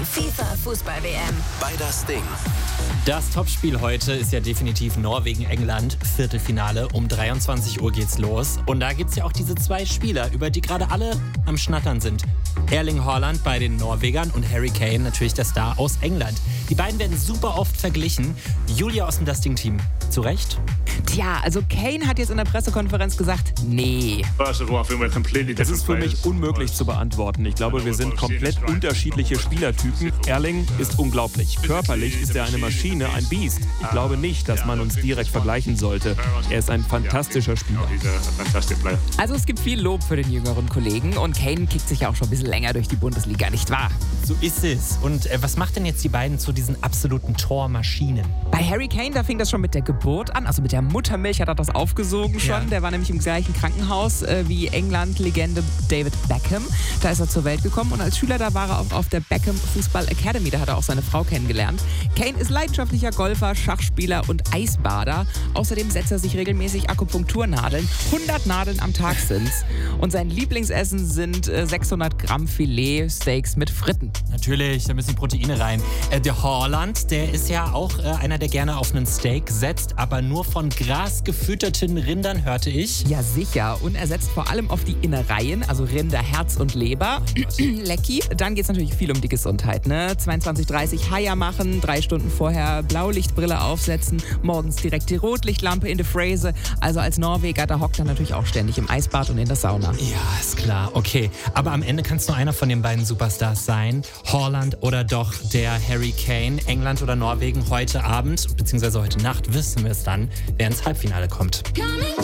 FIFA Fußball-WM. Bei das Ding. Das Topspiel heute ist ja definitiv Norwegen-England. Viertelfinale. Um 23 Uhr geht's los. Und da gibt's ja auch diese zwei Spieler, über die gerade alle am Schnattern sind. Erling Haaland bei den Norwegern und Harry Kane, natürlich der Star aus England. Die beiden werden super oft verglichen. Julia aus dem Das Ding-Team. Zu Recht? Tja, also Kane hat jetzt in der Pressekonferenz gesagt, nee. Das ist für mich unmöglich zu beantworten. Ich glaube, wir sind komplett unterschiedliche Spielertypen. Erling ist unglaublich. Körperlich ist er eine Maschine, ein Biest. Ich glaube nicht, dass man uns direkt vergleichen sollte. Er ist ein fantastischer Spieler. Also es gibt viel Lob für den jüngeren Kollegen und Kane kickt sich ja auch schon ein bisschen länger durch die Bundesliga, nicht wahr? So ist es. Und was macht denn jetzt die beiden zu diesen absoluten Tormaschinen? Bei Harry Kane, da fing das schon mit der Geburt an, also mit der Muttermilch hat er das aufgesogen schon. Ja. Der war nämlich im gleichen Krankenhaus wie England-Legende David Beckham. Da ist er zur Welt gekommen und als Schüler, da war er auch auf der Beckham Fußball Academy. Da hat er auch seine Frau kennengelernt. Kane ist leidenschaftlicher Golfer, Schachspieler und Eisbader. Außerdem setzt er sich regelmäßig Akupunkturnadeln. 100 Nadeln am Tag sind's. Und sein Lieblingsessen sind 600 Gramm Filet-Steaks mit Fritten. Natürlich, da müssen die Proteine rein. Der Haaland, der ist ja auch einer, der gerne auf einen Steak setzt, aber nur von Gras gefütterten Rindern, hörte ich. Ja, sicher. Und er setzt vor allem auf die Innereien, also Rinder, Herz und Leber. Lecki. Dann geht es natürlich viel um die Gesundheit, ne? 22:30 Haia machen, 3 Stunden vorher Blaulichtbrille aufsetzen, morgens direkt die Rotlichtlampe in die Fräse. Also als Norweger, da hockt er natürlich auch ständig im Eisbad und in der Sauna. Ja, ist klar. Okay, aber am Ende kann es nur einer von den beiden Superstars sein. Haaland oder doch der Harry Kane. England oder Norwegen heute Abend, beziehungsweise heute Nacht wissen wir es dann, wer ins Halbfinale kommt.